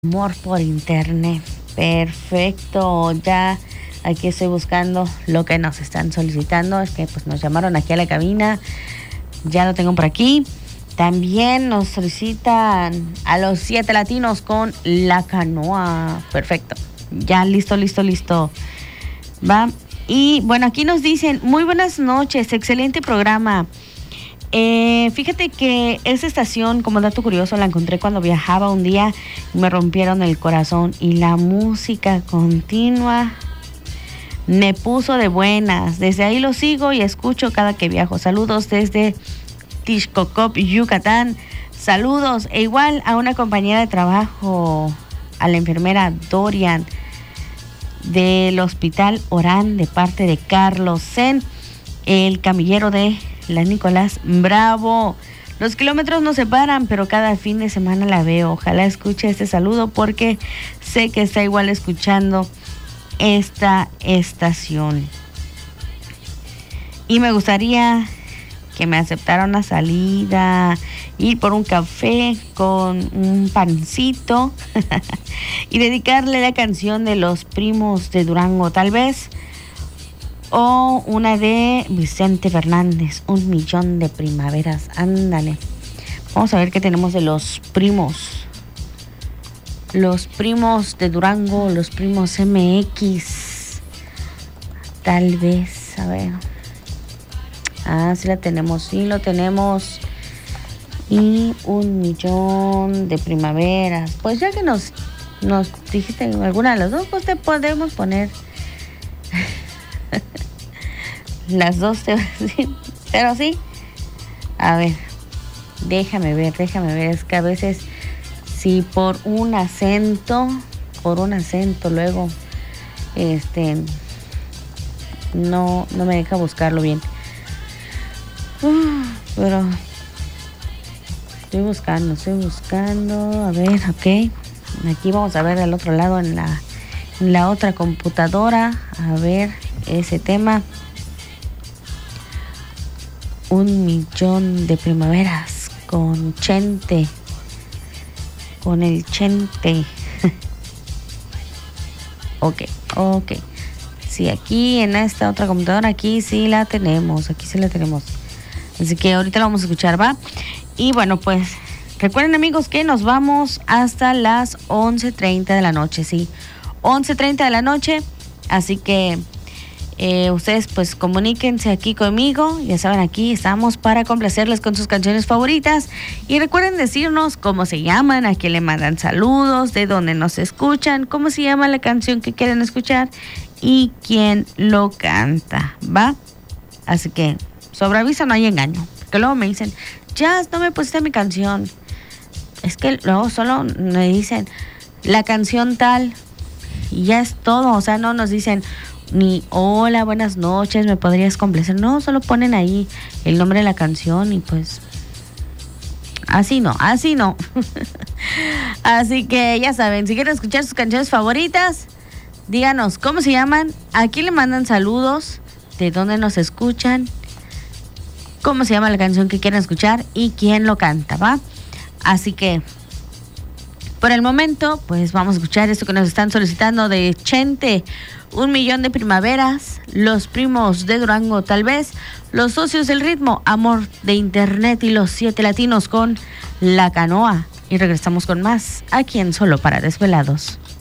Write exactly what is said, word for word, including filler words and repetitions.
Amor por internet. Perfecto. Ya aquí estoy buscando lo que nos están solicitando. Es que pues nos llamaron aquí a la cabina. Ya lo tengo por aquí. También nos solicitan a los siete latinos con La Canoa. Perfecto. Ya listo, listo, listo. Va. Y bueno, aquí nos dicen, muy buenas noches, excelente programa. Eh, fíjate que esa estación, como dato curioso, la encontré cuando viajaba un día y me rompieron el corazón. Y la música continua me puso de buenas. Desde ahí lo sigo y escucho cada que viajo. Saludos desde Tixcocop, Yucatán. Saludos. E igual a una compañera de trabajo, a la enfermera Dorian del Hospital Orán, de parte de Carlos Zen, el camillero de la Nicolás Bravo. Los kilómetros nos separan, pero cada fin de semana la veo. Ojalá escuche este saludo porque sé que está igual escuchando esta estación. Y me gustaría que me aceptara una salida, ir por un café con un pancito y dedicarle la canción de Los Primos de Durango, tal vez. O una de Vicente Fernández, Un Millón de Primaveras. Ándale. Vamos a ver qué tenemos de Los Primos. Los Primos de Durango, Los Primos M X. Tal vez, a ver. Ah, sí la tenemos, sí lo tenemos. Y Un Millón de Primaveras. Pues ya que nos, nos dijiste alguna de las dos, pues te podemos poner... Las dos, pero sí. A ver, déjame ver, déjame ver. Es que a veces, si por un acento, por un acento luego, este, no, no me deja buscarlo bien. Uh, pero estoy buscando, estoy buscando. A ver, ok. Aquí vamos a ver al otro lado en la, en la otra computadora. A ver ese tema. Un millón de primaveras con Chente, con el Chente. Ok, ok. Sí, aquí en esta otra computadora, aquí sí la tenemos, aquí sí la tenemos. Así que ahorita la vamos a escuchar, ¿va? Y bueno, pues recuerden, amigos, que nos vamos hasta las once treinta de la noche, sí. once treinta de la noche, así que... Eh, ustedes pues comuníquense aquí conmigo, ya saben, aquí estamos para complacerles con sus canciones favoritas y recuerden decirnos cómo se llaman, a quién le mandan saludos, de dónde nos escuchan, cómo se llama la canción que quieren escuchar y quién lo canta, ¿va? Así que sobre aviso no hay engaño, porque luego me dicen, Jazz, no me pusiste mi canción. Es que luego solo me dicen la canción tal y ya es todo, o sea, no nos dicen ni hola, buenas noches, me podrías complacer. No, solo ponen ahí el nombre de la canción y pues así no, así no. Así que ya saben, si quieren escuchar sus canciones favoritas, díganos cómo se llaman, a quién le mandan saludos, de dónde nos escuchan, cómo se llama la canción que quieren escuchar y quién lo canta, ¿va? Así que por el momento, pues vamos a escuchar esto que nos están solicitando de Chente, Un Millón de Primaveras, Los Primos de Durango, tal vez, Los Socios del Ritmo, Amor de Internet y Los Siete Latinos con La Canoa. Y regresamos con más aquí en Solo para Desvelados.